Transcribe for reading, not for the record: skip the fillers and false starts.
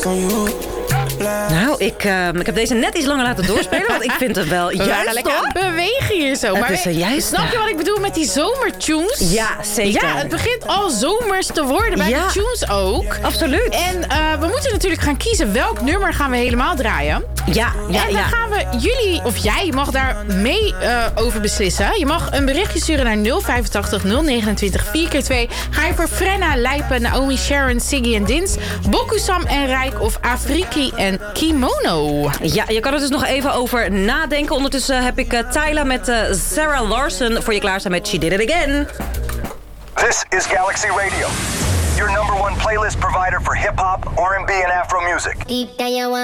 Nou, ik heb deze net iets langer laten doorspelen, want ik vind het wel juist, lekker aan het bewegen hier zo. Maar snap je wat ik bedoel met die zomertunes? Ja, zeker. Ja, het begint al zomers te worden bij de tunes ook. Absoluut. En we moeten natuurlijk gaan kiezen welk nummer gaan we helemaal draaien. Ja. En dan gaan we jullie, of jij mag daar mee over beslissen. Je mag een berichtje sturen naar 085 029 4x2. Ga je voor Frenna, Lijpen, Naomi, Sharon, Siggy en Dins, Bokusam en Rijk of Afriki en Kimono? Ja, je kan er dus nog even over nadenken. Ondertussen heb ik Tyla met Sarah Larson voor je klaarstaan met She Did It Again. This is Galaxy Radio, your #1 playlist provider for hip-hop, R&B, and Afro music.